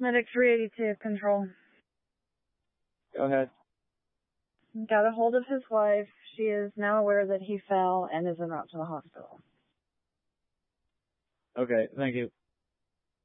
Medic 382, control. Go ahead. Got a hold of his wife. She is now aware that he fell and is en route to the hospital. Okay, thank you.